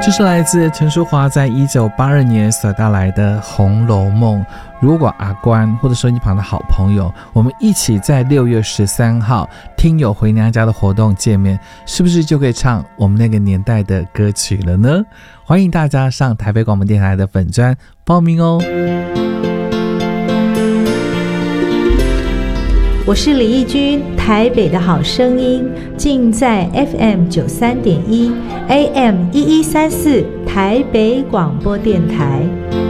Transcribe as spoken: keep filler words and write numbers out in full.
这是来自陈淑桦在一九八二年所带来的《红楼梦》。如果阿关或者收音机旁的好朋友，我们一起在六月十三号听友回娘家的活动见面，是不是就可以唱我们那个年代的歌曲了呢？欢迎大家上台北广播电台的粉专报名哦。 我是李翊君，台北的好声音尽在 F M 九三点一 A M 一一三四台北广播电台。